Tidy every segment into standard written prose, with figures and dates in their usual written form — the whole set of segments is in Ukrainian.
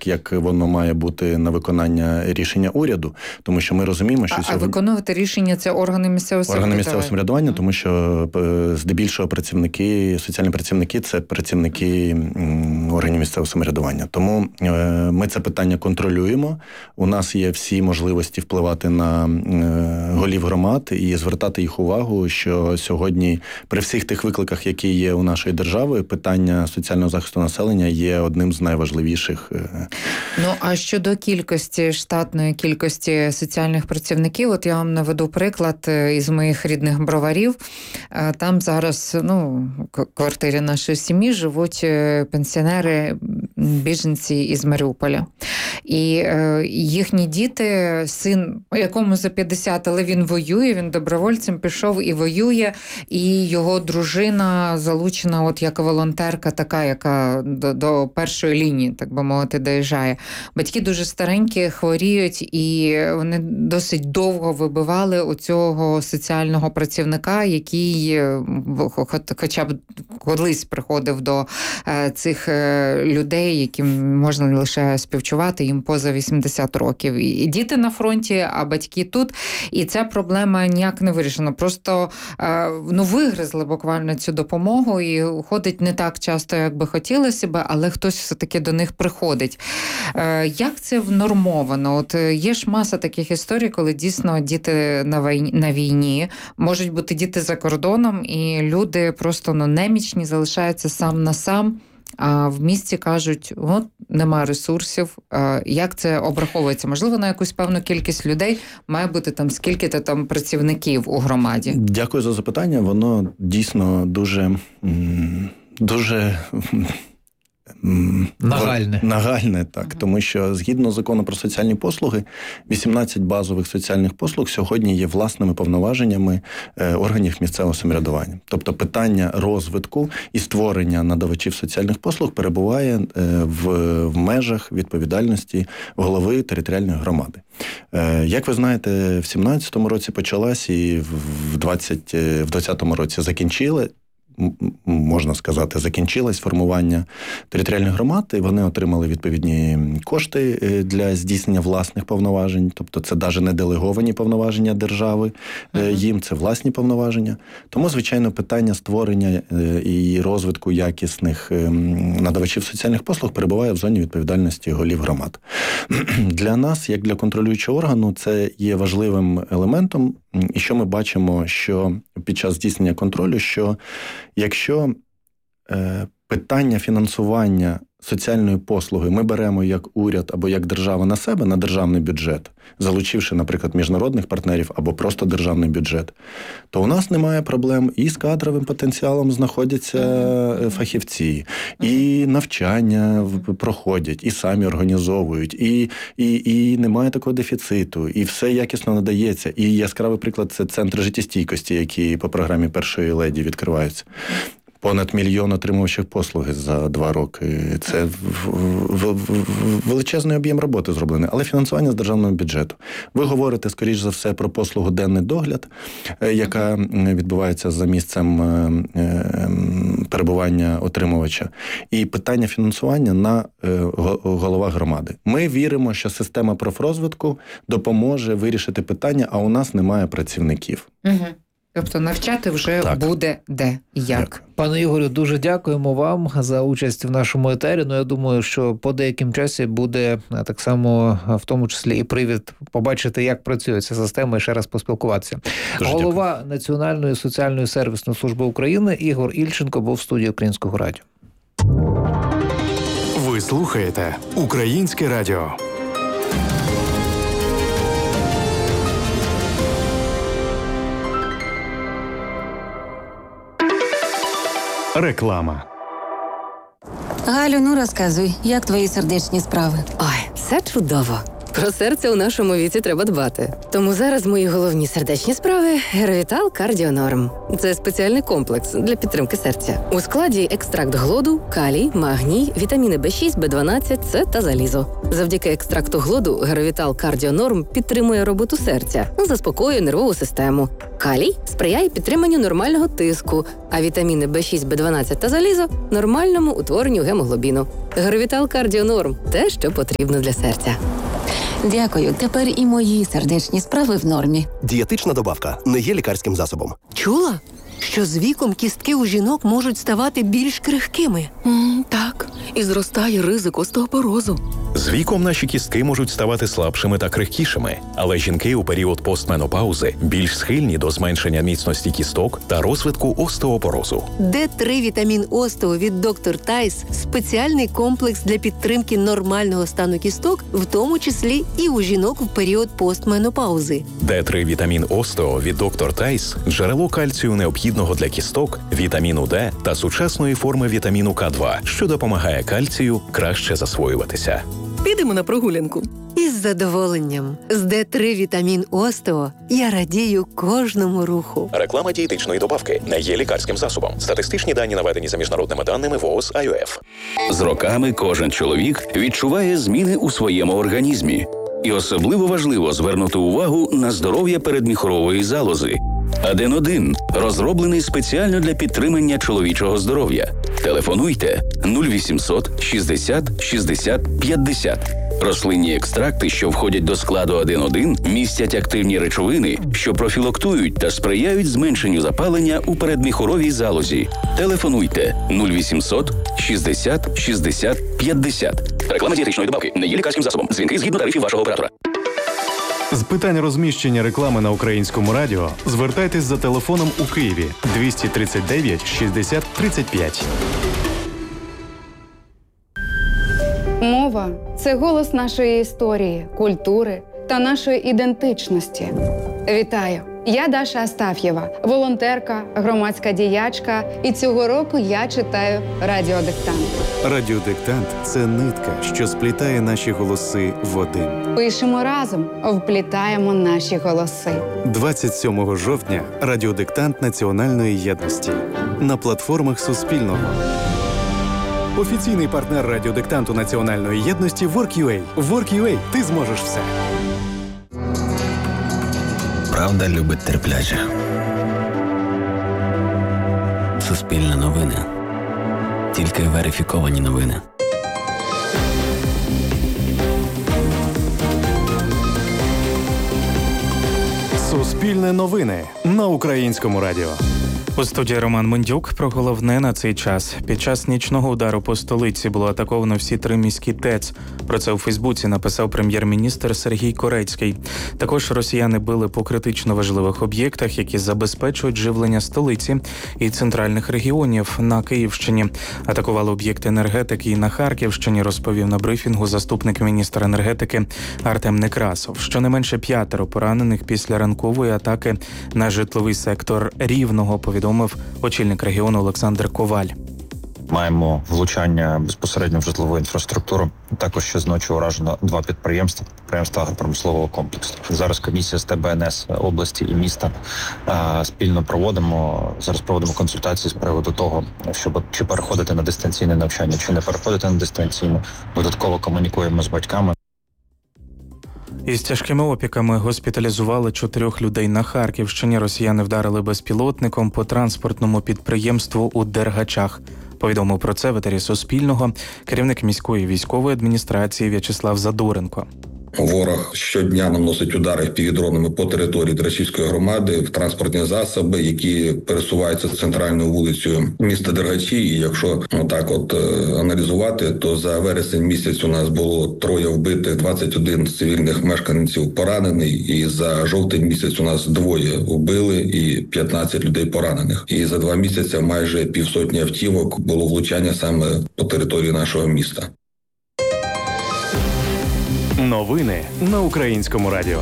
так, як воно має бути на виконання рішення уряду, тому що ми розуміємо, що сьогодні... виконувати рішення – це органи місцевого самоврядування? Органи місцевого самоврядування, тому що здебільшого соціальні працівники – це працівники органів місцевого самоврядування. Тому ми це питання контролюємо. У нас є всі можливості впливати на голів громад і звертати їх увагу, що сьогодні при всіх тих викликах, які є у нашої держави, питання соціального захисту населення є одним з найважливіших. Ну, а щодо штатної кількості соціальних працівників, от я вам наведу приклад із моїх рідних Броварів. Там зараз, в квартирі нашої сім'ї живуть пенсіонери, біженці із Маріуполя. І їхні діти, син, якому за 50, але він воює, він добровольцем пішов і воює, і його дружина залучена от як волонтерка така, яка до першої лінії, так би мовити, доїжджає. Батьки дуже старенькі, хворіють, і вони досить довго вибивали у цього соціального працівника, який хоча б колись приходив до цих людей, яким можна лише співчувати, їм поза 80 років. І діти на фронті, а батьки тут. І ця проблема ніяк не вирішена. Просто вигризли буквально цю допомогу і ходить не так часто, як би хотілося б, але хтось все-таки до них приходить. Як це внормовано? От є ж маса таких історій, коли дійсно діти на війні, можуть бути діти за кордоном, і люди просто немічні, залишаються сам на сам. А в місті кажуть, нема ресурсів. Як це обраховується? Можливо, на якусь певну кількість людей має бути там скільки-то там працівників у громаді? Дякую за запитання. Воно дійсно дуже нагальне, так. Тому що згідно закону про соціальні послуги, 18 базових соціальних послуг сьогодні є власними повноваженнями органів місцевого самоврядування. Тобто питання розвитку і створення надавачів соціальних послуг перебуває в межах відповідальності голови територіальної громади. Як ви знаєте, в 17-му році почалась і в 20-му році закінчилось формування територіальних громад, і вони отримали відповідні кошти для здійснення власних повноважень, тобто це навіть не делеговані повноваження держави, їм це власні повноваження. Тому, звичайно, питання створення і розвитку якісних надавачів соціальних послуг перебуває в зоні відповідальності голів громад. Для нас, як для контролюючого органу, це є важливим елементом, і що ми бачимо, що під час здійснення контролю, що якщо питання фінансування соціальної послуги ми беремо як уряд або як держава на себе, на державний бюджет, залучивши, наприклад, міжнародних партнерів або просто державний бюджет, то у нас немає проблем і з кадровим потенціалом знаходяться фахівці, і навчання проходять, і самі організовують, і немає такого дефіциту, і все якісно надається. І яскравий приклад – це центри життєстійкості, які по програмі першої леді відкриваються. Понад 1 мільйон отримувачів послуги за 2 роки. Це величезний об'єм роботи зроблений, але фінансування з державного бюджету. Ви говорите, скоріш за все, про послугу «Денний догляд», яка відбувається за місцем перебування отримувача. І питання фінансування на головах громади. Ми віримо, що система профрозвитку допоможе вирішити питання, а у нас немає працівників. Тобто навчати вже буде де і як. Пане Ігорю, дуже дякуємо вам за участь в нашому етері. Я думаю, що по деяким часі буде так само, в тому числі і привід побачити, як працює ця система і ще раз поспілкуватися. Голова Національної соціальної сервісної служби України Ігор Ільченко був в студії Українського радіо. Ви слухаєте Українське радіо. Реклама. Галю, розказуй, як твої сердечні справи? Ой, все чудово. Про серце у нашому віці треба дбати. Тому зараз мої головні сердечні справи – Геровітал Кардіонорм. Це спеціальний комплекс для підтримки серця. У складі екстракт глоду, калій, магній, вітаміни В6, В12, С та залізо. Завдяки екстракту глоду Геровітал Кардіонорм підтримує роботу серця, заспокоює нервову систему. Калій сприяє підтриманню нормального тиску, а вітаміни В6, В12 та залізо – нормальному утворенню гемоглобіну. Геровітал Кардіонорм – те, що потрібно для серця. Дякую. Тепер і мої сердечні справи в нормі. Дієтична добавка не є лікарським засобом. Чула, що з віком кістки у жінок можуть ставати більш крихкими? Так, і зростає ризик остеопорозу. З віком наші кістки можуть ставати слабшими та крихкішими, але жінки у період постменопаузи більш схильні до зменшення міцності кісток та розвитку остеопорозу. Д3 вітамін Остео від Dr. Тайс – спеціальний комплекс для підтримки нормального стану кісток, в тому числі і у жінок в період постменопаузи. Д3 вітамін Остео від Dr. Тайс – джерело кальцію необхідного для кісток, вітаміну Д та сучасної форми вітаміну К2, що допомагає кальцію краще засвоюватися. Підемо на прогулянку. Із задоволенням. З Д3 вітамін Остео я радію кожному руху. Реклама дієтичної добавки не є лікарським засобом. Статистичні дані наведені за міжнародними даними ВООЗ АЮФ. З роками кожен чоловік відчуває зміни у своєму організмі. І особливо важливо звернути увагу на здоров'я передміхорової залози. Аден-1 розроблений спеціально для підтримання чоловічого здоров'я. Телефонуйте 0800 60 60 50. Рослинні екстракти, що входять до складу Аден-1, містять активні речовини, що профілактують та сприяють зменшенню запалення у передміхоровій залозі. Телефонуйте 0800 60 60 50. Реклама дієтичної добавки не є лікарським засобом. Дзвінки згідно тарифів вашого оператора. З питань розміщення реклами на Українському радіо звертайтесь за телефоном у Києві 239 60 35. Мова – це голос нашої історії, культури та нашої ідентичності. Вітаю! Я Даша Астаф'єва, волонтерка, громадська діячка, і цього року я читаю «Радіодиктант». «Радіодиктант» – це нитка, що сплітає наші голоси в один. Пишемо разом, вплітаємо наші голоси. 27 жовтня «Радіодиктант Національної єдності» на платформах Суспільного. Офіційний партнер радіодиктанту Національної єдності WorkUA. WorkUA – ти зможеш все. Правда любить терпляче. Суспільне новини. Тільки верифіковані новини. Суспільне новини на Українському радіо. У студії Роман Мендюк про головне на цей час. Під час нічного удару по столиці було атаковано всі 3 міські ТЕЦ. Про це у Фейсбуці написав прем'єр-міністр Сергій Корецький. Також росіяни били по критично важливих об'єктах, які забезпечують живлення столиці і центральних регіонів на Київщині. Атакували об'єкти енергетики і на Харківщині, розповів на брифінгу заступник міністра енергетики Артем Некрасов. Щонайменше 5 поранених після ранкової атаки на житловий сектор Рівного, повідомив очільник регіону Олександр Коваль. Маємо влучання безпосередньо в житлову інфраструктуру. Також ще зночі уражено 2 підприємства агропромислового комплексу. Зараз комісія з ТБНС області і міста спільно зараз проводимо консультації з приводу того, щоб чи переходити на дистанційне навчання, чи не переходити на дистанційне. Додатково комунікуємо з батьками. Із тяжкими опіками госпіталізували 4 людей на Харківщині. Росіяни вдарили безпілотником по транспортному підприємству у Дергачах. Повідомив про це в етері Суспільного керівник міської військової адміністрації В'ячеслав Задоренко. Ворог щодня наносить удари впівдронами по території Дергачівської громади в транспортні засоби, які пересуваються центральною вулицею міста Дергачі. І якщо аналізувати, то за вересень місяць у нас було 3 вбитих, 21 цивільних мешканців поранений. І за жовтень місяць у нас 2 вбили і 15 людей поранених. І за 2 місяці майже 500 автівок було влучання саме по території нашого міста. Новини на Українському радіо.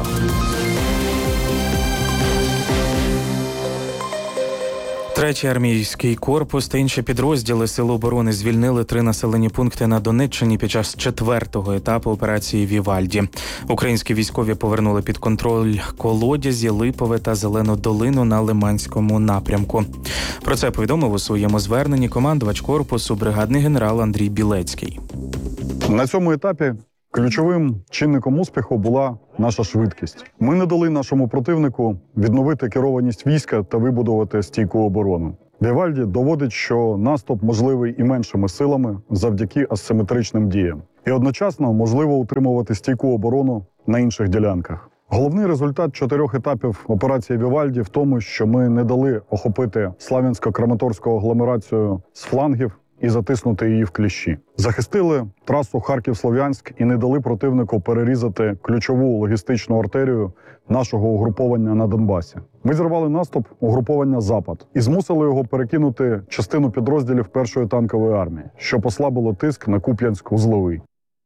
Третій армійський корпус та інші підрозділи Сил оборони звільнили 3 населені пункти на Донеччині під час 4-го етапу операції «Вівальді». Українські військові повернули під контроль Колодязі, Липове та Зелену долину на Лиманському напрямку. Про це повідомив у своєму зверненні командувач корпусу бригадний генерал Андрій Білецький. На цьому етапі ключовим чинником успіху була наша швидкість. Ми не дали нашому противнику відновити керованість війська та вибудувати стійку оборону. Вівальді доводить, що наступ можливий і меншими силами завдяки асиметричним діям. І одночасно можливо утримувати стійку оборону на інших ділянках. Головний результат 4 етапів операції «Вівальді» в тому, що ми не дали охопити Слав'янсько-Краматорську агломерацію з флангів і затиснути її в кліщі. Захистили трасу Харків-Слов'янськ і не дали противнику перерізати ключову логістичну артерію нашого угруповання на Донбасі. Ми зірвали наступ угруповання «Запад» і змусили його перекинути частину підрозділів 1-ї танкової армії, що послабило тиск на Куп'янськ-Узловий.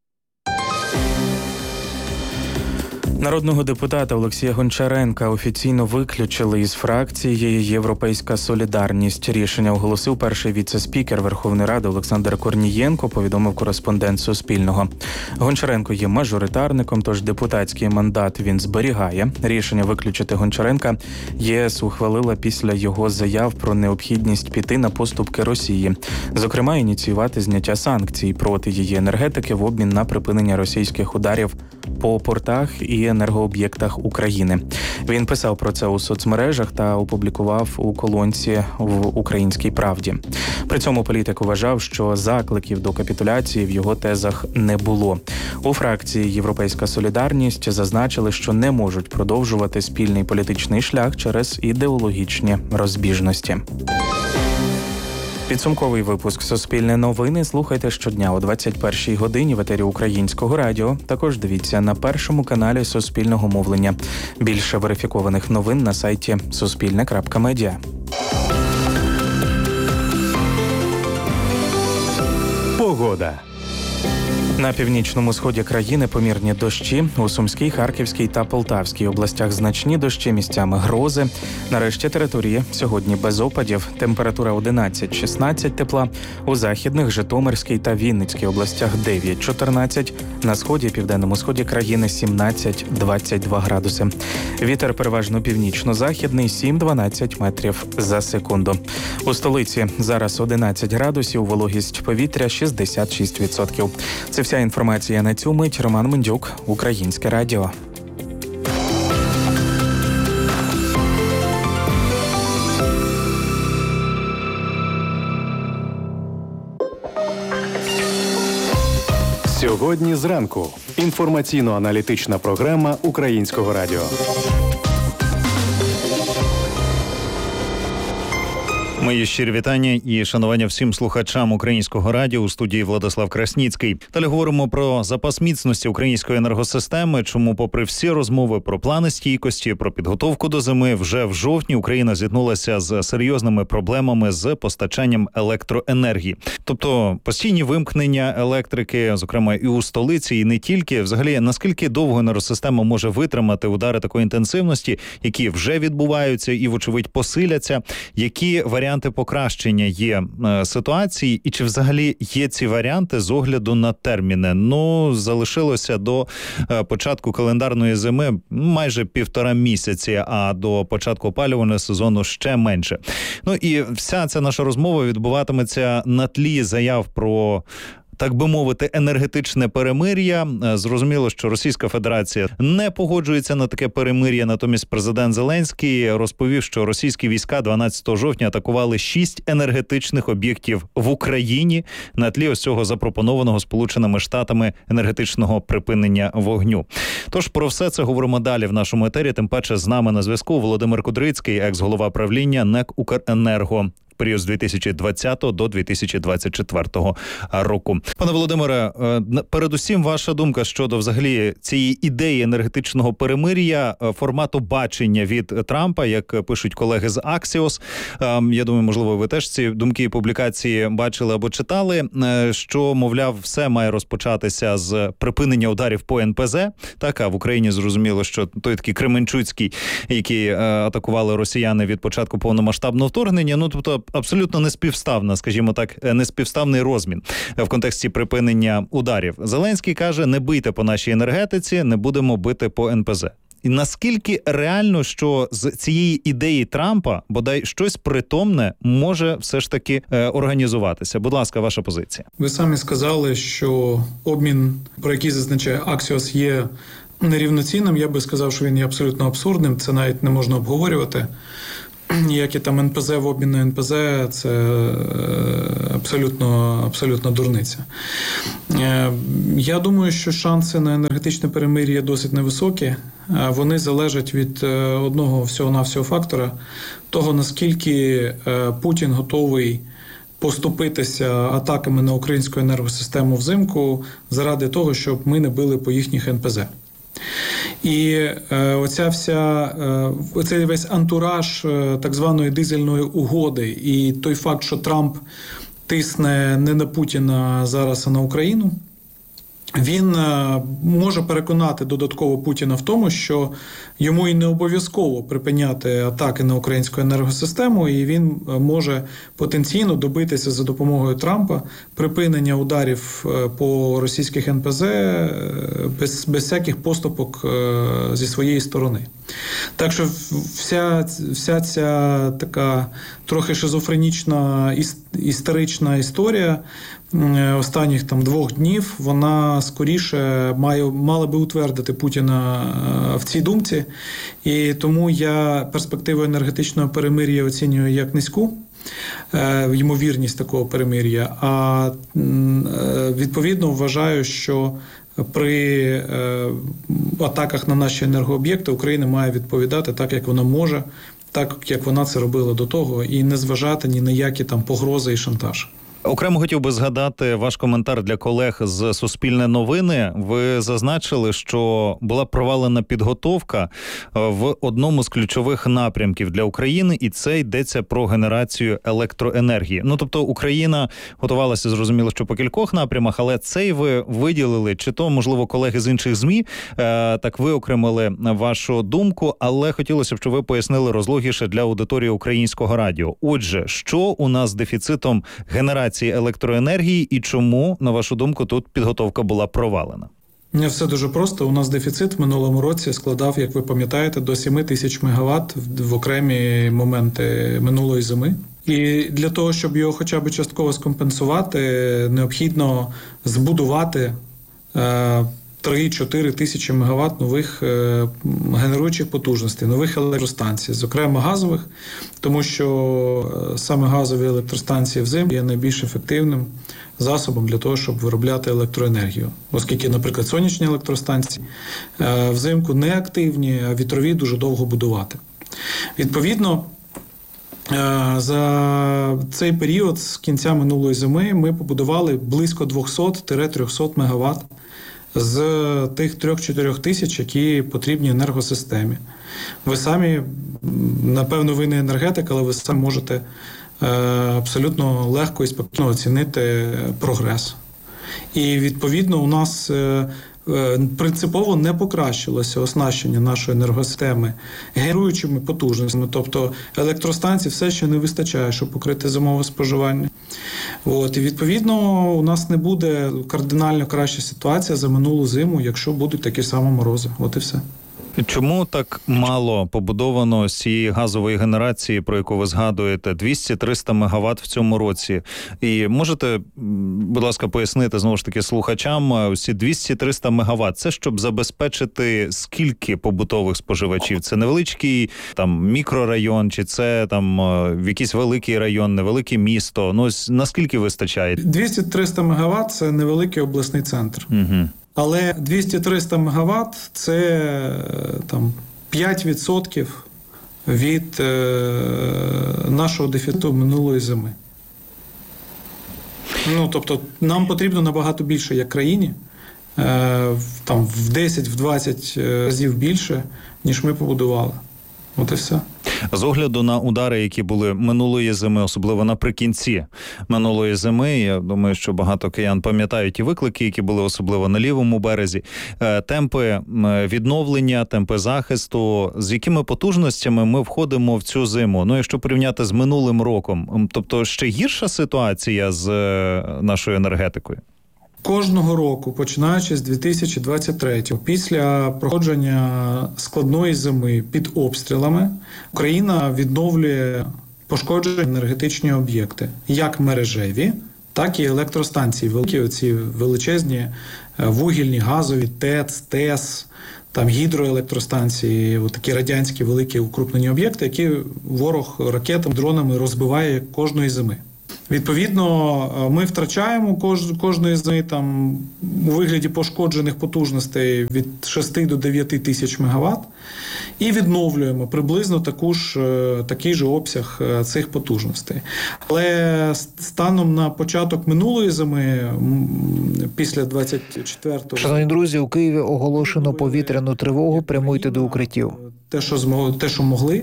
Народного депутата Олексія Гончаренка офіційно виключили із фракції «Європейська солідарність». Рішення оголосив перший віце-спікер Верховної Ради Олександр Корнієнко, повідомив кореспондент Суспільного. Гончаренко є мажоритарником, тож депутатський мандат він зберігає. Рішення виключити Гончаренка ЄС ухвалила після його заяв про необхідність піти на поступки Росії. Зокрема, ініціювати зняття санкцій проти її енергетики в обмін на припинення російських ударів по портах і енергооб'єктах України. Він писав про це у соцмережах та опублікував у колонці в «Українській правді». При цьому політик вважав, що закликів до капітуляції в його тезах не було. У фракції «Європейська солідарність» зазначили, що не можуть продовжувати спільний політичний шлях через ідеологічні розбіжності. Підсумковий випуск «Суспільне новини» слухайте щодня о 21-й годині в етері Українського радіо. Також дивіться на першому каналі Суспільного мовлення. Більше верифікованих новин на сайті suspilne.media. Погода. На північному сході країни помірні дощі, у Сумській, Харківській та Полтавській областях значні дощі, місцями грози. На решті території сьогодні без опадів, температура 11-16 тепла, у Західних, Житомирській та Вінницькій областях 9-14, на сході і південному сході країни 17-22 градуси. Вітер переважно північно-західний 7-12 метрів за секунду. У столиці зараз 11 градусів, вологість повітря 66%. Це вся інформація на цю мить. Роман Мендюк, Українське радіо. Сьогодні зранку. Інформаційно-аналітична програма Українського радіо. Мої щирі вітання і шанування всім слухачам Українського радіо. У студії Владислав Красніцький. Далі говоримо про запас міцності української енергосистеми, чому попри всі розмови про плани стійкості, про підготовку до зими, вже в жовтні Україна зіткнулася з серйозними проблемами з постачанням електроенергії. Тобто постійні вимкнення електрики, зокрема і у столиці, і не тільки. Взагалі, наскільки довго енергосистема може витримати удари такої інтенсивності, які вже відбуваються і, вочевидь, посиляться, які варіанти покращення є ситуації, і чи взагалі є ці варіанти з огляду на терміни? Ну, залишилося до початку календарної зими майже 1,5 місяці, а до початку опалювального сезону ще менше. Ну і вся ця наша розмова відбуватиметься на тлі заяв про, так би мовити, енергетичне перемир'я. Зрозуміло, що Російська Федерація не погоджується на таке перемир'я, натомість президент Зеленський розповів, що російські війська 12 жовтня атакували 6 енергетичних об'єктів в Україні на тлі ось цього запропонованого Сполученими Штатами енергетичного припинення вогню. Тож про все це говоримо далі в нашому етері, тим паче з нами на зв'язку Володимир Кудрицький, екс-голова правління НЕК «Укренерго». період з 2020 до 2024 року. Пане Володимире, передусім ваша думка щодо взагалі цієї ідеї енергетичного перемир'я, формату бачення від Трампа, як пишуть колеги з Axios. Я думаю, можливо, ви теж ці думки і публікації бачили або читали, що, мовляв, все має розпочатися з припинення ударів по НПЗ. Так, а в Україні зрозуміло, що той такий Кременчуцький, який атакували росіяни від початку повномасштабного вторгнення, ну, тобто абсолютно неспівставна, скажімо так, неспівставний розмін в контексті припинення ударів. Зеленський каже, не бийте по нашій енергетиці, не будемо бити по НПЗ. І наскільки реально, що з цієї ідеї Трампа, бодай щось притомне, може все ж таки організуватися? Будь ласка, ваша позиція. Ви самі сказали, що обмін, про який зазначає Axios, є нерівноцінним. Я би сказав, що він є абсолютно абсурдним. Це навіть не можна обговорювати. Ніякі там НПЗ в обмін на НПЗ – це абсолютно дурниця. Я думаю, що шанси на енергетичне перемир'я досить невисокі. Вони залежать від одного всього-навсього фактора – того, наскільки Путін готовий поступитися атаками на українську енергосистему взимку заради того, щоб ми не били по їхніх НПЗ. І оцей весь антураж так званої дизельної угоди і той факт, що Трамп тисне не на Путіна зараз, а на Україну, він може переконати додатково Путіна в тому, що йому і не обов'язково припиняти атаки на українську енергосистему, і він може потенційно добитися за допомогою Трампа припинення ударів по російських НПЗ без всяких поступок зі своєї сторони. Так що вся ця така трохи шизофренічна історична історія останніх 2 днів, вона скоріше мала би утвердити Путіна в цій думці. І тому я перспективу енергетичного перемир'я оцінюю як низьку, ймовірність такого перемир'я, а відповідно вважаю, що при атаках на наші енергооб'єкти Україна має відповідати так, як вона може, так, як вона це робила до того, і не зважати ні на які погрози і шантаж. Окремо хотів би згадати ваш коментар для колег з Суспільне новини. Ви зазначили, що була провалена підготовка в одному з ключових напрямків для України, і це йдеться про генерацію електроенергії. Ну, тобто Україна готувалася, зрозуміло, що по кількох напрямах, але цей ви виділили, чи то, можливо, колеги з інших ЗМІ так виокремили вашу думку, але хотілося б, щоб ви пояснили розлогіше для аудиторії Українського радіо. Отже, що у нас з дефіцитом генерації електроенергії і чому, на вашу думку, тут підготовка була провалена? Все дуже просто. У нас дефіцит в минулому році складав, як ви пам'ятаєте, до 7 тисяч мегаватт в окремі моменти минулої зими. І для того, щоб його хоча б частково скомпенсувати, необхідно збудувати 3-4 тисячі мегаватт нових генеруючих потужностей, нових електростанцій, зокрема газових, тому що саме газові електростанції взимку є найбільш ефективним засобом для того, щоб виробляти електроенергію. Оскільки, наприклад, сонячні електростанції взимку не активні, а вітрові дуже довго будувати. Відповідно, за цей період з кінця минулої зими ми побудували близько 200-300 мегаватт з тих 3-4 тисяч, які потрібні енергосистемі. Ви самі, напевно, ви не енергетик, але ви самі можете абсолютно легко і спокійно оцінити прогрес. І, відповідно, у нас принципово не покращилося оснащення нашої енергосистеми генеруючими потужностями, тобто електростанцій все ще не вистачає, щоб покрити зимове споживання. І відповідно у нас не буде кардинально краща ситуація за минулу зиму, якщо будуть такі самі морози. От і все. Чому так мало побудовано з цієї газової генерації, про яку ви згадуєте, 200-300 мегаватт в цьому році? І можете, будь ласка, пояснити, знову ж таки, слухачам, ці 200-300 мегаватт, це щоб забезпечити скільки побутових споживачів? Це невеличкий мікрорайон, чи це в якийсь великий район, невелике місто? Ну, наскільки вистачає? 200-300 мегаватт – це невеликий обласний центр. Угу. Але 200-300 мегаватт – це 5% від нашого дефіциту минулої зими. Тобто нам потрібно набагато більше, як країні, там в 10-20 разів більше, ніж ми побудували. От і все. З огляду на удари, які були минулої зими, особливо наприкінці минулої зими, я думаю, що багато киян пам'ятають ті виклики, які були особливо на лівому березі, темпи відновлення, темпи захисту, з якими потужностями ми входимо в цю зиму? Якщо порівняти з минулим роком, тобто ще гірша ситуація з нашою енергетикою? Кожного року, починаючи з 2023-го, після проходження складної зими під обстрілами, Україна відновлює пошкоджені енергетичні об'єкти, як мережеві, так і електростанції, великі оці величезні вугільні, газові, ТЕЦ, ТЕС, там гідроелектростанції, такі радянські великі укрупнені об'єкти, які ворог ракетами, дронами розбиває кожної зими. Відповідно, ми втрачаємо кожної зими там у вигляді пошкоджених потужностей від 6 до 9 тисяч мегаватт і відновлюємо приблизно такий же обсяг цих потужностей. Але станом на початок минулої зими, після 24-го... Шановні друзі, у Києві оголошено повітряну тривогу, прямуйте до укриттів. Те, що могли,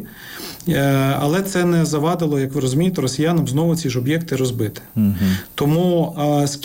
але це не завадило, як ви розумієте, росіянам знову ці ж об'єкти розбити. Тому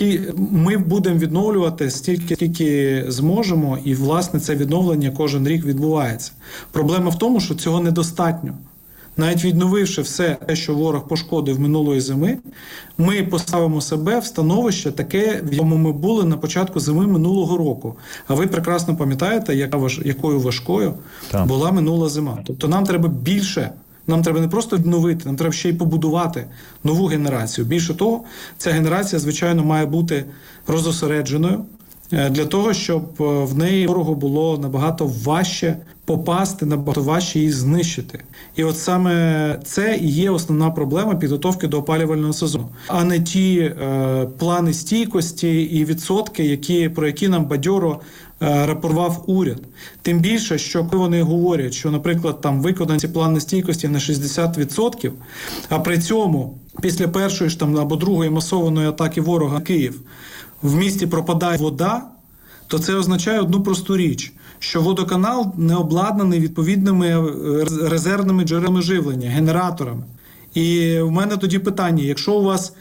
ми будемо відновлювати стільки, скільки зможемо, і, власне, це відновлення кожен рік відбувається. Проблема в тому, що цього недостатньо. Навіть відновивши все те, що ворог пошкодив минулої зими, ми поставимо себе в становище таке, в якому ми були на початку зими минулого року. А ви прекрасно пам'ятаєте, якою важкою була минула зима. Тобто нам треба більше. Нам треба не просто відновити, нам треба ще й побудувати нову генерацію. Більше того, ця генерація, звичайно, має бути розосередженою для того, щоб в неї ворогу було набагато важче попасти, набагато важче її знищити. І от саме це і є основна проблема підготовки до опалювального сезону, а не ті плани стійкості і відсотки, про які нам бадьоро рапортував уряд. Тим більше, що коли вони говорять, що, наприклад, там виконані ці плани стійкості на 60%, а при цьому після першої ж там або другої масованої атаки ворога на Київ в місті пропадає вода, то це означає одну просту річ, що водоканал не обладнаний відповідними резервними джерелами живлення, генераторами. І в мене тоді питання, якщо у вас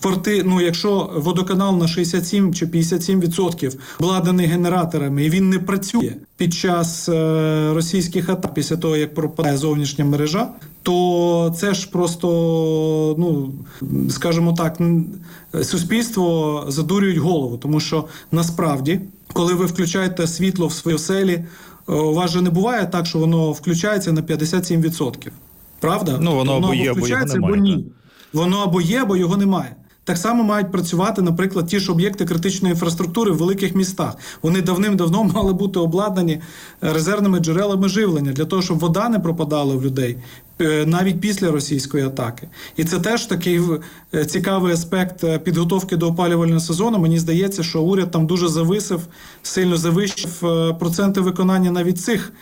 якщо водоканал на 67 чи 57% обладнаний генераторами, і він не працює під час російських атак, після того, як пропадає зовнішня мережа, то це ж просто, скажімо так, суспільство задурюють голову, тому що насправді, коли ви включаєте світло в своїй оселі, у вас же не буває так, що воно включається на 57%. Правда? Воно або є, або його немає. Ні. Воно або є, або його немає. Так само мають працювати, наприклад, ті ж об'єкти критичної інфраструктури в великих містах. Вони давним-давно мали бути обладнані резервними джерелами живлення, для того, щоб вода не пропадала в людей навіть після російської атаки. І це теж такий цікавий аспект підготовки до опалювального сезону. Мені здається, що уряд там дуже сильно завищив проценти виконання навіть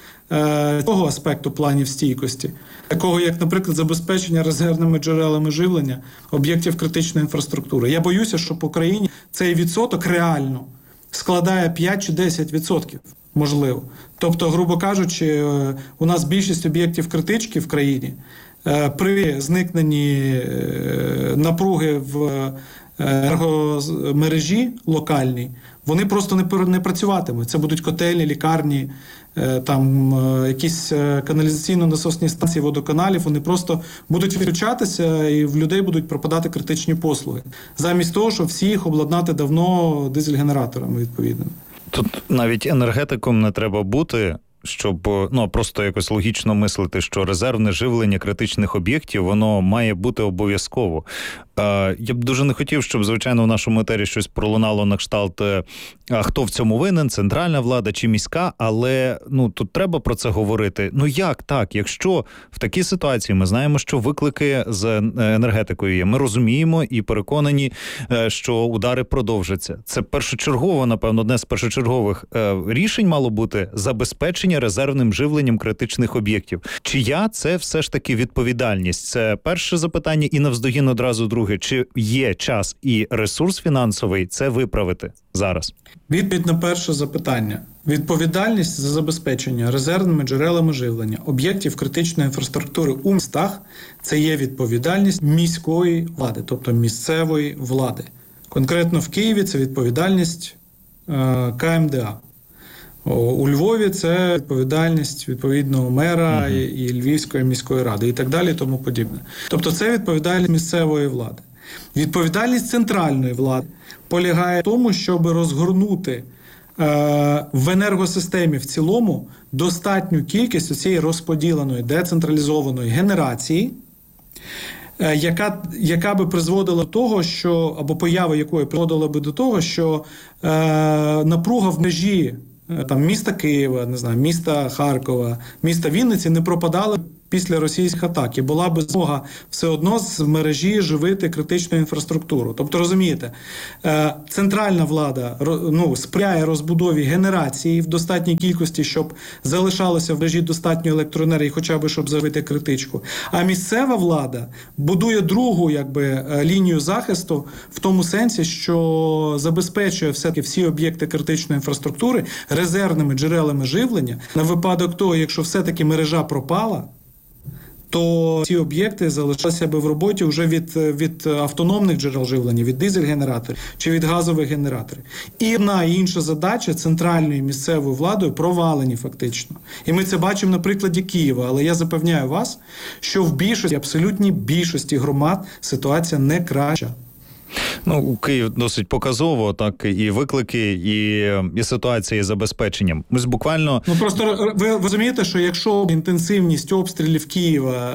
цього аспекту планів стійкості. Такого, як, наприклад, забезпечення резервними джерелами живлення об'єктів критичної інфраструктури. Я боюся, що по країні цей відсоток реально складає 5 чи 10%, можливо. Тобто, грубо кажучи, у нас більшість об'єктів критички в країні при зникненні напруги в енергомережі локальній, вони просто не працюватимуть. Це будуть котельні, лікарні, там якісь каналізаційно-насосні станції водоканалів, вони просто будуть відключатися і в людей будуть пропадати критичні послуги. Замість того, щоб всі їх обладнати давно дизель-генераторами відповідними. Тут навіть енергетиком не треба бути, щоб просто якось логічно мислити, що резервне живлення критичних об'єктів, воно має бути обов'язково. Я б дуже не хотів, щоб, звичайно, в нашому етері щось пролунало на кшталт, хто в цьому винен, центральна влада чи міська, але тут треба про це говорити. Як так? Якщо в такій ситуації ми знаємо, що виклики з енергетикою є, ми розуміємо і переконані, що удари продовжаться. Це першочергово, напевно, одне з першочергових рішень мало бути забезпечення забезпечення резервним живленням критичних об'єктів. Чия це все ж таки відповідальність? Це перше запитання, і навздогін одразу друге. Чи є час і ресурс фінансовий це виправити зараз? Відповідь на перше запитання. Відповідальність за забезпечення резервними джерелами живлення об'єктів критичної інфраструктури у містах – це є відповідальність міської влади, тобто місцевої влади. Конкретно в Києві це відповідальність КМДА. У Львові це відповідальність відповідного мера і Львівської міської ради і так далі, і тому подібне. Тобто це відповідальність місцевої влади. Відповідальність центральної влади полягає в тому, щоб розгорнути в енергосистемі в цілому достатню кількість цієї розподіленої, децентралізованої генерації, яка би призводила до того, що, або поява якої призводила би до того, що напруга в межі міста Києва, не знаю, міста Харкова, міста Вінниці не пропадала після російських атак. І була б змога все одно з мережі живити критичну інфраструктуру. Тобто, розумієте, центральна влада сприяє розбудові генерації в достатній кількості, щоб залишалося в мережі достатньо електроенергії, хоча б щоб заживити критичку. А місцева влада будує другу лінію захисту в тому сенсі, що забезпечує все-таки всі об'єкти критичної інфраструктури резервними джерелами живлення на випадок того, якщо все-таки мережа пропала, то ці об'єкти залишалися би в роботі вже від автономних джерел живлення, від дизель-генераторів чи від газових генераторів. І одна і інша задача центральною місцевою владою провалені фактично. І ми це бачимо на прикладі Києва. Але я запевняю вас, що в більшості, абсолютній більшості громад ситуація не краща. Київ досить показово, так, і виклики, і ситуація із забезпеченням. Ми буквально... Просто ви розумієте, що якщо інтенсивність обстрілів Києва,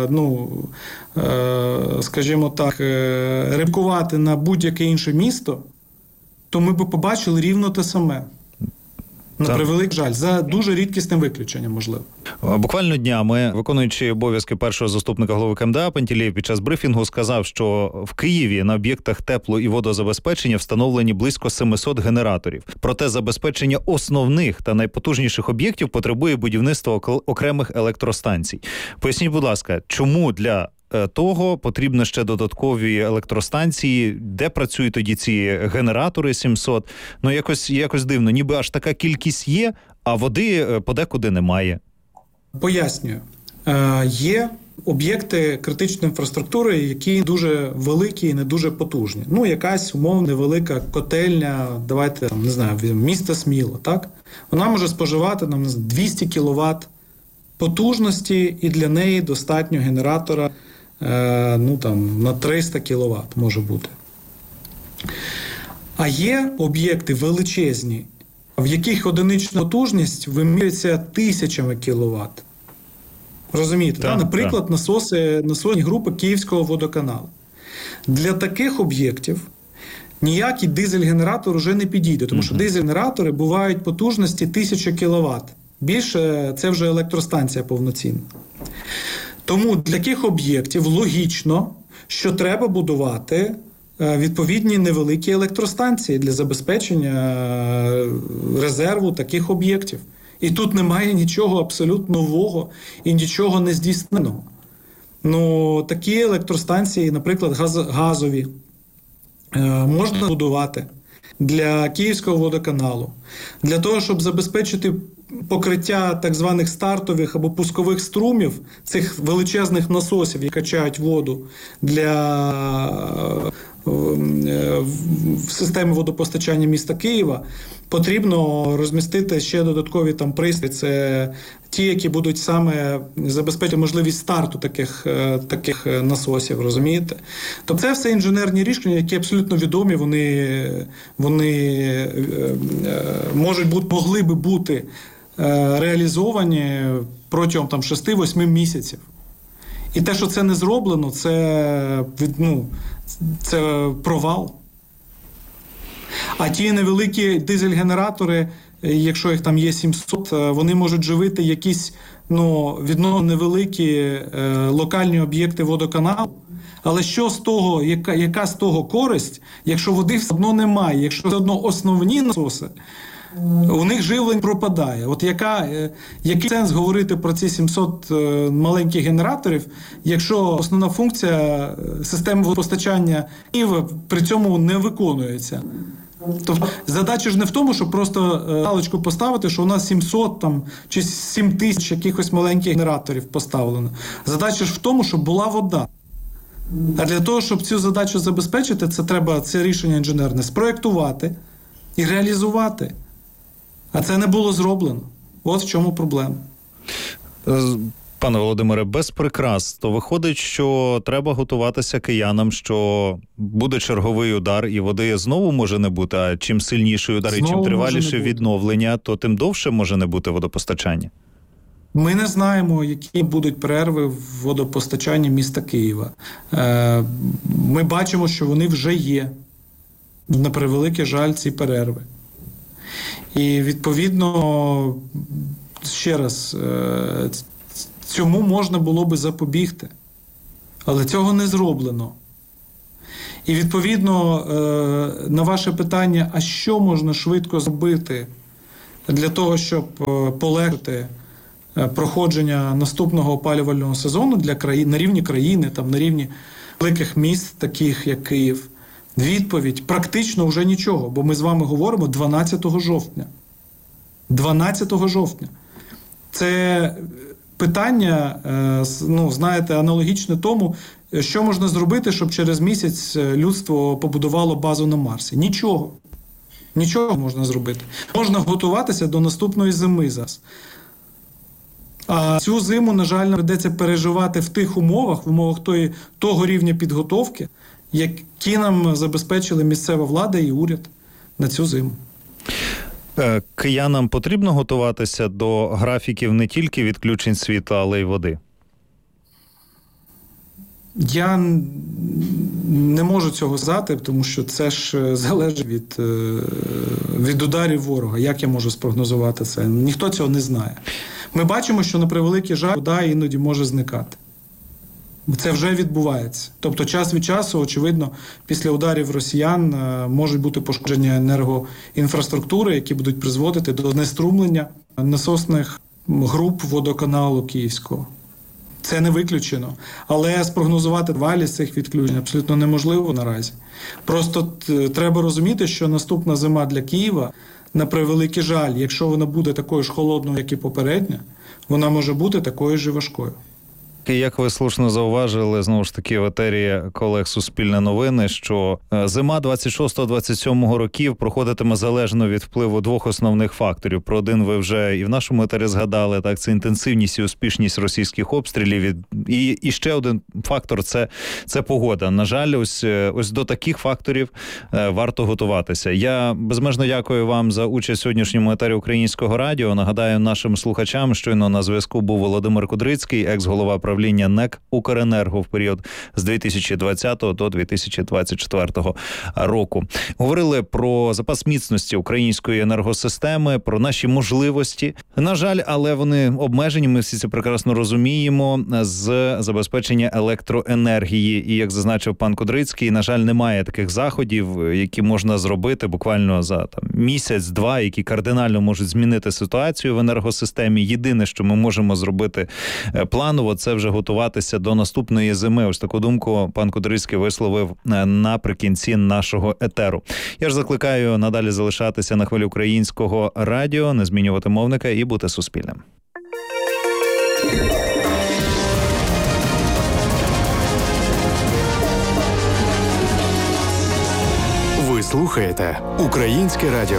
скажімо так, реплікувати на будь-яке інше місто, то ми б побачили рівно те саме. На превеликий жаль, за дуже рідкісним виключенням, можливо. Буквально днями виконуючий обов'язки першого заступника голови КМДА Пантелєєв під час брифінгу сказав, що в Києві на об'єктах тепло- і водозабезпечення встановлені близько 700 генераторів. Проте забезпечення основних та найпотужніших об'єктів потребує будівництва окремих електростанцій. Поясніть, будь ласка, чому для того потрібно ще додаткові електростанції, де працюють тоді ці генератори 700. Якось дивно, ніби аж така кількість є, а води подекуди немає. Пояснюю. Є об'єкти критичної інфраструктури, які дуже великі і не дуже потужні. Якась умовно невелика котельня, давайте, не знаю, міста Сміло, так? Вона може споживати 200 кВт потужності, і для неї достатньо генератора на 300 кВт може бути. А є об'єкти величезні, в яких одинична потужність вимірюється тисячами кіловат. Розумієте? Так, Наприклад, насосні групи Київського водоканалу. Для таких об'єктів ніякий дизель-генератор вже не підійде, тому що дизель-генератори бувають потужності 1000 кВт. Більше це вже електростанція повноцінна. Тому для таких об'єктів логічно, що треба будувати відповідні невеликі електростанції для забезпечення резерву таких об'єктів. І тут немає нічого абсолютно нового і нічого нездійсненого. Такі електростанції, наприклад, газові, можна будувати для Київського водоканалу, для того, щоб забезпечити покриття так званих стартових або пускових струмів, цих величезних насосів, які качають воду для системи водопостачання міста Києва, потрібно розмістити ще додаткові пристрої. Це ті, які будуть саме забезпечити можливість старту таких насосів, розумієте? Тобто це все інженерні рішення, які абсолютно відомі, вони могли би бути реалізовані протягом 6-8 місяців. І те, що це не зроблено, це провал. А ті невеликі дизель-генератори, якщо їх там є 700, вони можуть живити якісь відносно невеликі локальні об'єкти водоканалу. Але що з того, яка з того користь, якщо води все одно немає, якщо все одно основні насоси у них живлення пропадає. От який сенс говорити про ці 700 маленьких генераторів, якщо основна функція системи водопостачання Києва при цьому не виконується? Тобто задача ж не в тому, щоб просто галочку поставити, що у нас 700 там, чи 7 тисяч якихось маленьких генераторів поставлено. Задача ж в тому, щоб була вода. А для того, щоб цю задачу забезпечити, це рішення інженерне спроєктувати і реалізувати. А це не було зроблено. От в чому проблема. Пане Володимире, без прикрас, то виходить, що треба готуватися киянам, що буде черговий удар і води знову може не бути, а чим сильніший удар і чим триваліше відновлення, то тим довше може не бути водопостачання? Ми не знаємо, які будуть перерви в водопостачанні міста Києва. Ми бачимо, що вони вже є. На превеликий жаль, ці перерви. І, відповідно, ще раз, цьому можна було би запобігти. Але цього не зроблено. І, відповідно, на ваше питання, а що можна швидко зробити для того, щоб полегшити проходження наступного опалювального сезону для країн, на рівні країни, там, на рівні великих міст, таких як Київ? Відповідь – практично вже нічого, бо ми з вами говоримо 12 жовтня. 12 жовтня. Це питання, знаєте, аналогічне тому, що можна зробити, щоб через місяць людство побудувало базу на Марсі. Нічого. Нічого можна зробити. Можна готуватися до наступної зими зараз. А цю зиму, на жаль, доведеться переживати в тих умовах, в умовах того рівня підготовки, які нам забезпечили місцева влада і уряд на цю зиму. Киянам потрібно готуватися до графіків не тільки відключень світла, але й води? Я не можу цього сказати, тому що це ж залежить від ударів ворога. Як я можу спрогнозувати це? Ніхто цього не знає. Ми бачимо, що на превеликий жаль вода іноді може зникати. Це вже відбувається. Тобто час від часу, очевидно, після ударів росіян можуть бути пошкодження енергоінфраструктури, які будуть призводити до знеструмлення насосних груп водоканалу Київського. Це не виключено. Але спрогнозувати тривалість цих відключень абсолютно неможливо наразі. Просто треба розуміти, що наступна зима для Києва, на превеликий жаль, якщо вона буде такою ж холодною, як і попередня, вона може бути такою ж і важкою. Як ви слушно зауважили, знову ж таки, в етері колег «Суспільне новини», що зима 26-27 років проходитиме залежно від впливу двох основних факторів. Про один ви вже і в нашому етері згадали, так, це інтенсивність і успішність російських обстрілів. І ще один фактор – це погода. На жаль, ось до таких факторів варто готуватися. Я безмежно дякую вам за участь в сьогоднішньому етері Українського радіо. Нагадаю нашим слухачам, щойно на зв'язку був Володимир Кудрицький, екс-голова правління НЕК «Укренерго» в період з 2020 до 2024 року. Говорили про запас міцності української енергосистеми, про наші можливості. На жаль, але вони обмежені, ми всі це прекрасно розуміємо, з забезпечення електроенергії. І, як зазначив пан Кудрицький, на жаль, немає таких заходів, які можна зробити буквально за місяць-два, які кардинально можуть змінити ситуацію в енергосистемі. Єдине, що ми можемо зробити планово, це вже готуватися до наступної зими. Ось таку думку пан Кудрицький висловив наприкінці нашого етеру. Я ж закликаю надалі залишатися на хвилі Українського радіо, не змінювати мовника і бути суспільним. Ви слухаєте Українське радіо.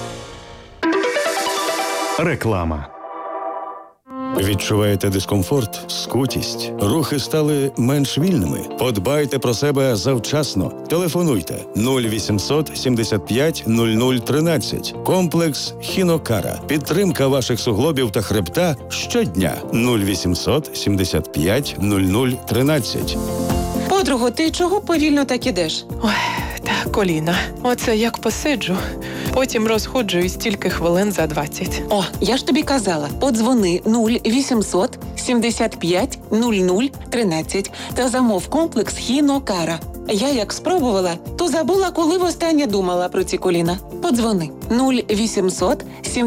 Реклама. Відчуваєте дискомфорт, скутість? Рухи стали менш вільними? Подбайте про себе завчасно. Телефонуйте 0800 75 00 13. Комплекс «Хінокара». Підтримка ваших суглобів та хребта щодня. 0800 75 00 13. Подруго, ти чого повільно так ідеш? Ой, та коліна. Оце як посиджу. Потім розходжуюсь тільки хвилин за 20. О, я ж тобі казала, подзвони 0800 75 00 13 та замов комплекс «Хінокара». Я як спробувала, то забула, коли востаннє думала про ці коліна. Подзвони. 0800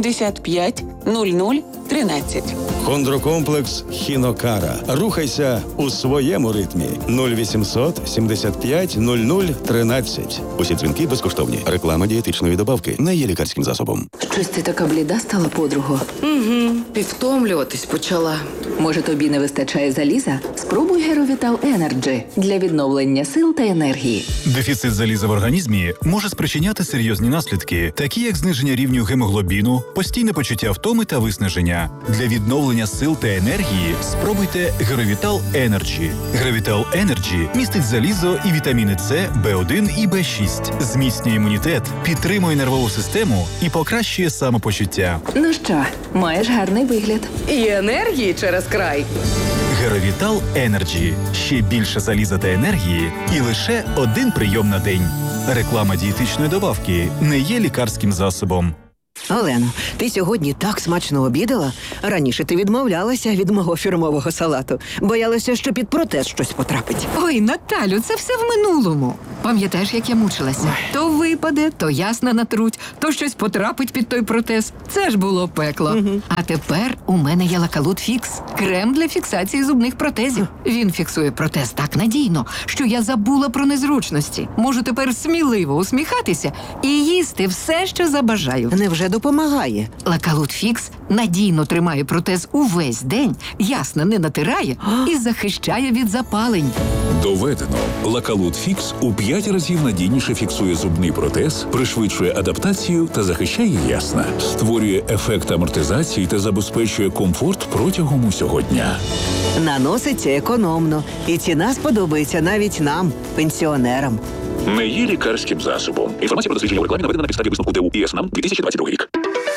75 00 13. Хондрокомплекс Хінокара. Рухайся у своєму ритмі. 0800 75 00 13. Усі дзвінки безкоштовні. Реклама дієтичної добавки не є лікарським засобом. Щось ти така бліда стала, подруго? Угу, підвтомлюватись почала. Може, тобі не вистачає заліза? Спробуй Геровітал Енерджі для відновлення сил та енергії. Дефіцит заліза в організмі може спричиняти серйозні наслідки, такі як зниження рівню гемоглобіну, постійне почуття втоми та виснаження. Для відновлення сил та енергії спробуйте Геровітал Енерджі. Геровітал Енерджі містить залізо і вітаміни С, В1 і В6, зміцнює імунітет, підтримує нервову систему і покращує самопочуття. Ну що, маєш гарний вигляд. І енергії через край. Геровітал Енерджі. Ще більше заліза та енергії і лише один прийом на день. Реклама дієтичної добавки не є лікарським засобом. Олено, ти сьогодні так смачно обідала. Раніше ти відмовлялася від мого фірмового салату. Боялася, що під протез щось потрапить. Ой, Наталю, це все в минулому. Пам'ятаєш, як я мучилася? То випаде, то ясна натруть, то щось потрапить під той протез. Це ж було пекло. А тепер у мене є Лакалут Фікс. Крем для фіксації зубних протезів. Він фіксує протез так надійно, що я забула про незручності. Можу тепер сміливо усміхатися і їсти все, що забажаю. Невже допомагає? Лакалут Фікс надійно тримає протез увесь день, ясно не натирає і захищає від запалень. Доведено. Лакалут Фікс у 5 разів надійніше фіксує зубний протез, пришвидшує адаптацію та захищає ясна. Створює ефект амортизації та забезпечує комфорт протягом усього дня. Наноситься економно. І ціна сподобається навіть нам, пенсіонерам. Не є лікарським засобом. Інформація про дослідження у рекламі наведена на підставі висновку ДУ і СНАМ 2022 рік.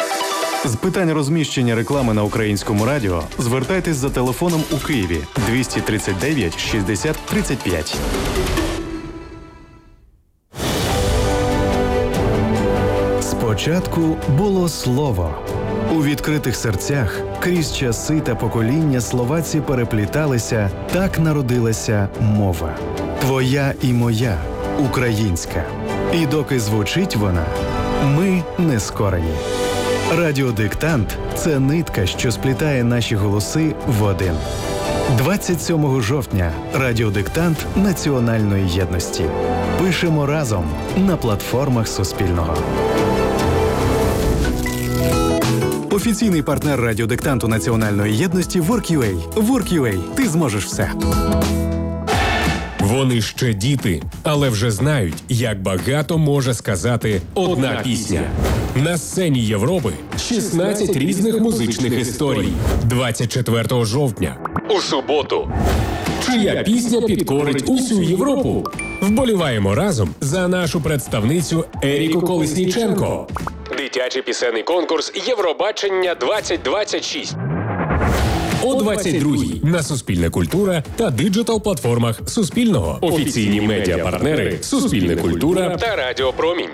З питань розміщення реклами на Українському радіо звертайтесь за телефоном у Києві 239 60 35. Спочатку було слово. У відкритих серцях крізь часи та покоління словаці перепліталися, так народилася мова. Твоя і моя, українська. І доки звучить вона, ми не скорені. Радіодиктант – це нитка, що сплітає наші голоси в один. 27 жовтня радіодиктант національної єдності. Пишемо разом на платформах Суспільного. Офіційний партнер радіодиктанту національної єдності WorkUA. WorkUA. Ти зможеш все. Вони ще діти, але вже знають, як багато може сказати одна пісня. На сцені Європи 16 різних музичних історій. 24 жовтня. У суботу. Чия пісня підкорить усю Європу? Вболіваємо разом за нашу представницю Еріку Колесніченко. Дитячий пісенний конкурс Євробачення 2026. О 22-й на Суспільне культура та диджитал-платформах Суспільного. Офіційні медіапартнери Суспільне культура та Радіо Промінь.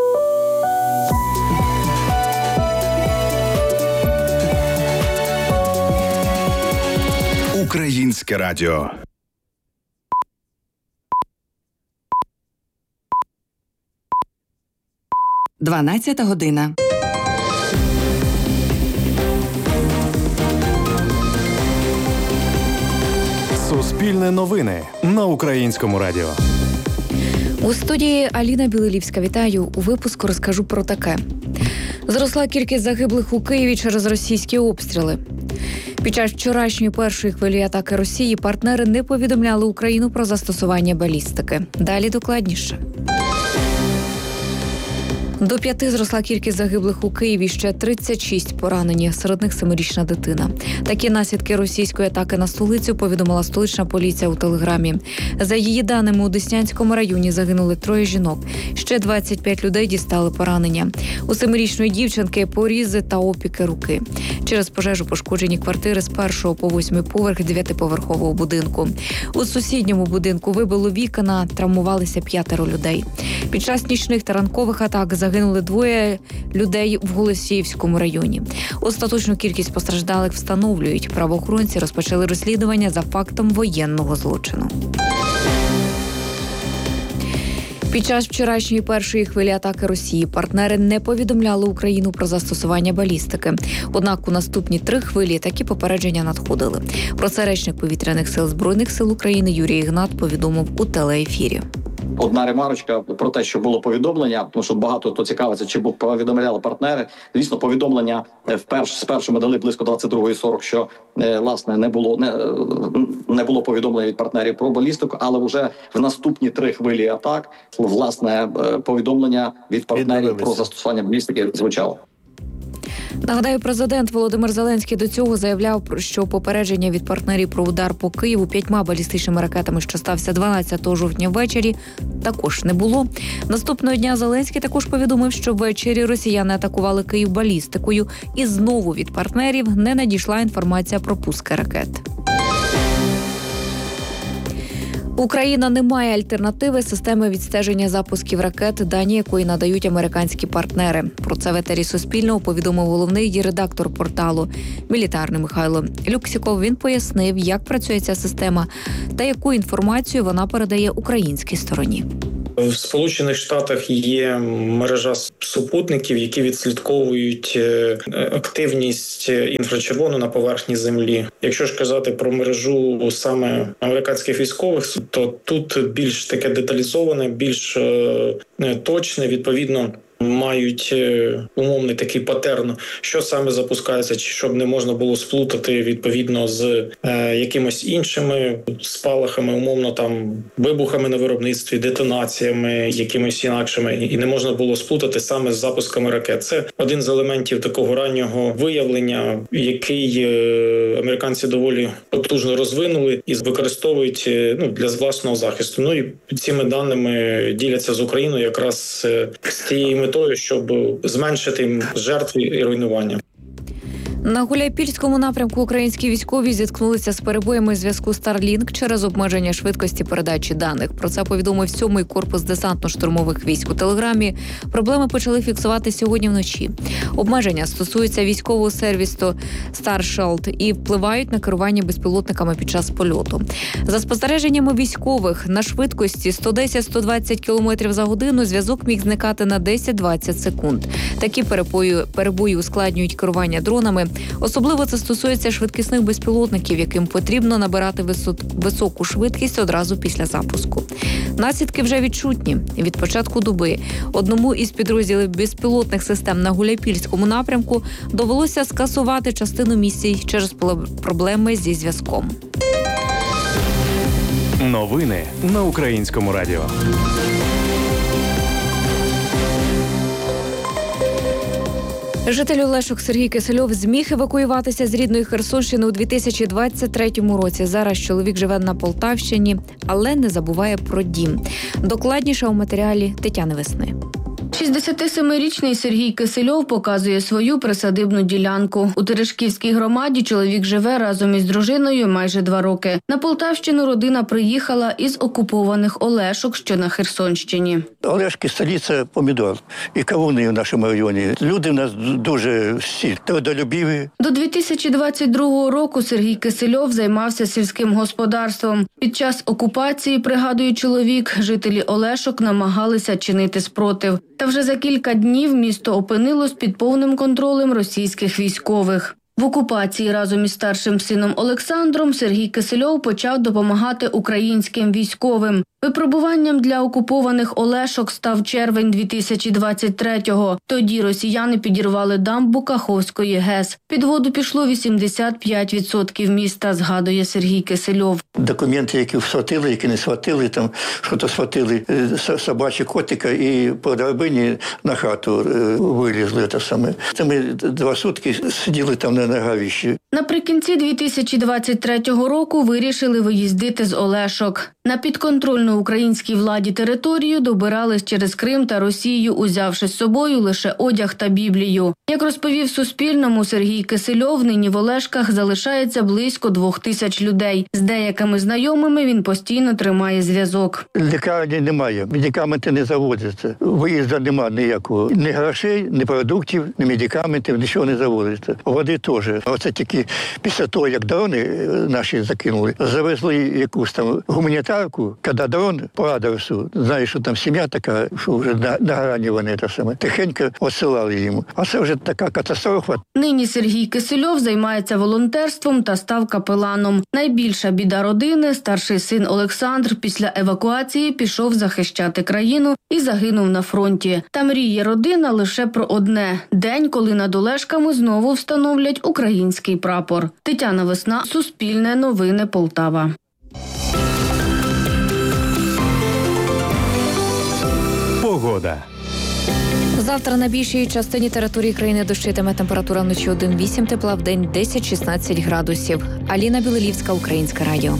Українське радіо. Дванадцята година. Суспільне новини на Українському радіо. У студії Аліна Білилівська. Вітаю. У випуску розкажу про таке. Зросла кількість загиблих у Києві через російські обстріли. Під час вчорашньої першої хвилі атаки Росії партнери не повідомляли Україну про застосування балістики. Далі докладніше. До 5 зросла кількість загиблих у Києві, ще 36 поранені, серед них 7-річна дитина. Такі наслідки російської атаки на столицю повідомила столична поліція у Телеграмі. За її даними, у Деснянському районі загинули 3 жінок. Ще 25 людей дістали поранення. У 7-річної дівчинки порізи та опіки руки. Через пожежу пошкоджені квартири з 1 по 8 поверх 9-поверхового будинку. У сусідньому будинку вибило вікна, травмувалися 5 людей. Під час нічних та ранкових атак загинули 2 людей в Голосіївському районі. Остаточну кількість постраждалих встановлюють. Правоохоронці розпочали розслідування за фактом воєнного злочину. Під час вчорашньої першої хвилі атаки Росії партнери не повідомляли Україну про застосування балістики. Однак у наступні 3 хвилі такі попередження надходили. Про це речник Повітряних сил Збройних сил України Юрій Ігнат повідомив у телеефірі. Одна ремарочка про те, що було повідомлення, тому що багато хто цікавиться, чи повідомляли партнери. Звісно, повідомлення спершу ми дали близько 22:40, що власне не було повідомлення від партнерів про балістику, але вже в наступні 3 хвилі атак власне повідомлення від партнерів про застосування балістики звучало. Нагадаю, президент Володимир Зеленський до цього заявляв, що попередження від партнерів про удар по Києву 5 балістичними ракетами, що стався 12 жовтня ввечері, також не було. Наступного дня Зеленський також повідомив, що ввечері росіяни атакували Київ балістикою, і знову від партнерів не надійшла інформація про пуски ракет. Україна не має альтернативи системи відстеження запусків ракет, дані якої надають американські партнери. Про це в етері Суспільного повідомив головний редактор порталу «Мілітарний» Михайло Люксіков. Він пояснив, як працює ця система та яку інформацію вона передає українській стороні. В Сполучених Штатах є мережа супутників, які відслідковують активність інфрачервону на поверхні Землі. Якщо ж казати про мережу саме американських військових, то тут більш таке деталізоване, більш точне, відповідно, мають умовний такий патерн, що саме запускається, чи щоб не можна було сплутати відповідно з якимось іншими спалахами, умовно там вибухами на виробництві, детонаціями, якимись інакшими, і не можна було сплутати саме з запусками ракет. Це один з елементів такого раннього виявлення, який американці доволі потужно розвинули і використовують для власного захисту. І цими даними діляться з Україною якраз з тією метою, щоб зменшити жертв і руйнування. На Гуляйпільському напрямку українські військові зіткнулися з перебоями зв'язку Starlink через обмеження швидкості передачі даних. Про це повідомив 7-й корпус десантно-штурмових військ у Телеграмі. Проблеми почали фіксувати сьогодні вночі. Обмеження стосуються військового сервісу Starsheld і впливають на керування безпілотниками під час польоту. За спостереженнями військових, на швидкості 110-120 км за годину зв'язок міг зникати на 10-20 секунд. Такі перебої ускладнюють керування дронами. Особливо це стосується швидкісних безпілотників, яким потрібно набирати високу швидкість одразу після запуску. Наслідки вже відчутні. Від початку доби одному із підрозділів безпілотних систем на Гуляйпільському напрямку довелося скасувати частину місій через проблеми зі зв'язком. Новини на Українському радіо. Житель Олешок Сергій Кисельов зміг евакуюватися з рідної Херсонщини у 2023 році. Зараз чоловік живе на Полтавщині, але не забуває про дім. Докладніше у матеріалі Тетяни Весни. 67-річний Сергій Кисельов показує свою присадибну ділянку. У Терешківській громаді чоловік живе разом із дружиною майже 2 роки. На Полтавщину родина приїхала із окупованих Олешок, що на Херсонщині. Олешки – столиця помідор і кавуни в нашому районі. Люди в нас дуже всі трудолюбиві. До 2022 року Сергій Кисельов займався сільським господарством. Під час окупації, пригадує чоловік, жителі Олешок намагалися чинити спротив. Та вже за кілька днів місто опинилось під повним контролем російських військових. В окупації разом із старшим сином Олександром Сергій Кисельов почав допомагати українським військовим. Випробуванням для окупованих Олешок став червень 2023-го. Тоді росіяни підірвали дамбу Каховської ГЕС. Під воду пішло 85% міста, згадує Сергій Кисельов. Документи, які схватили, які не схватили, там що-то схватили, собачі котика і по драбині на хату вилізли. Це ми 2 сутки сиділи там на нагавищі. Наприкінці 2023 року вирішили виїздити з Олешок. На підконтрольну українській владі територію добирались через Крим та Росію, узявши з собою лише одяг та Біблію. Як розповів Суспільному Сергій Кисельов, нині в Олешках залишається близько 2000 людей. З деякими знайомими він постійно тримає зв'язок. Лікарні немає, медикаменти не заводяться, виїзду немає ніякого. Ні грошей, ні продуктів, ні медикаментів, нічого не заводиться. Води теж. може. Оце тільки після того, як дрони наші закинули, завезли якусь там гуманітарку, коли дрон по адресу, знаєш, що там сім'я така, що вже на грані вони те саме, тихенько відсилали йому. А це вже така катастрофа. Нині Сергій Кисельов займається волонтерством та став капеланом. Найбільша біда родини – старший син Олександр після евакуації пішов захищати країну і загинув на фронті. Та мріє родина лише про одне – день, коли над Олешками знову встановлять український прапор. Тетяна Весна, Суспільне новини, Полтава. Погода. Завтра на більшій частині території країни дощитиме, температура вночі 1-8, тепла в день 10-16 градусів. Аліна Білилівська, Українське радіо.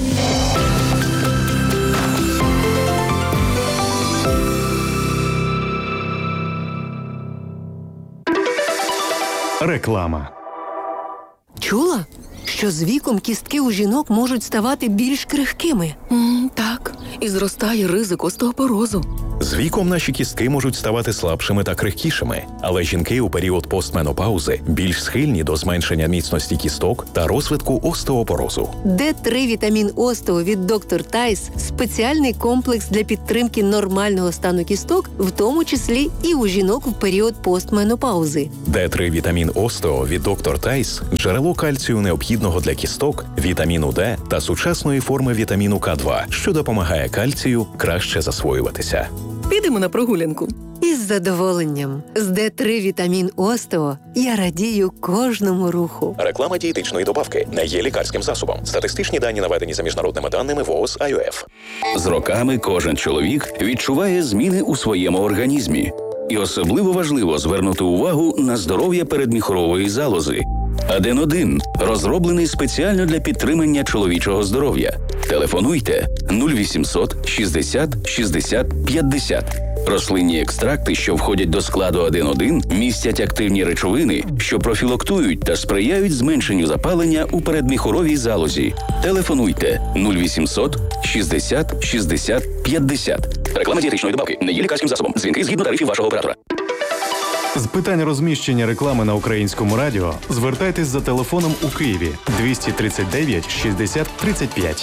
Реклама. Чула, що з віком кістки у жінок можуть ставати більш крихкими? Так, і зростає ризик остеопорозу. З віком наші кістки можуть ставати слабшими та крихкішими, але жінки у період постменопаузи більш схильні до зменшення міцності кісток та розвитку остеопорозу. Д3 вітамін остео від доктор Тайс – спеціальний комплекс для підтримки нормального стану кісток, в тому числі і у жінок в період постменопаузи. Д3 вітамін остео від доктор Тайс – джерело кальцію необхідного для кісток, вітаміну Д та сучасної форми вітаміну К2, що допомагає кальцію краще засвоюватися. Підемо на прогулянку. Із задоволенням. З Д3 вітамін остео я радію кожному руху. Реклама дієтичної добавки не є лікарським засобом. Статистичні дані наведені за міжнародними даними ВООЗ АЮФ. З роками кожен чоловік відчуває зміни у своєму організмі. І особливо важливо звернути увагу на здоров'я передміхорової залози. Аден-1 розроблений спеціально для підтримання чоловічого здоров'я. Телефонуйте 0800 60 60 50. Рослинні екстракти, що входять до складу Аден-1, містять активні речовини, що профілактують та сприяють зменшенню запалення у передміхоровій залозі. Телефонуйте 0800 60 60 50. Реклама дієтичної добавки не є лікарським засобом. Дзвінки згідно тарифів вашого оператора. З питань розміщення реклами на Українському радіо звертайтесь за телефоном у Києві 239 60 35.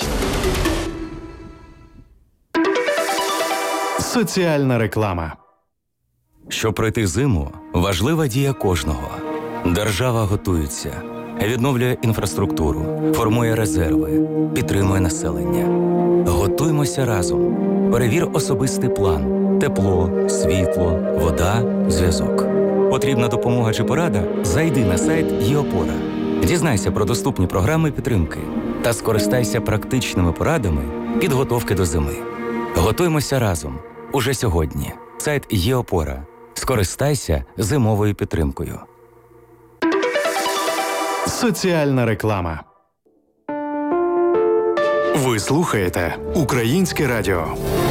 Соціальна реклама. Щоб пройти зиму, важлива дія кожного. Держава готується, відновлює інфраструктуру, формує резерви, підтримує населення. Готуймося разом. Перевір особистий план. Тепло, світло, вода, зв'язок. Потрібна допомога чи порада? Зайди на сайт ЄОПОРА. Дізнайся про доступні програми підтримки та скористайся практичними порадами підготовки до зими. Готуймося разом. Уже сьогодні. Сайт ЄОПОРА. Скористайся зимовою підтримкою. Соціальна реклама. Ви слухаєте Українське радіо.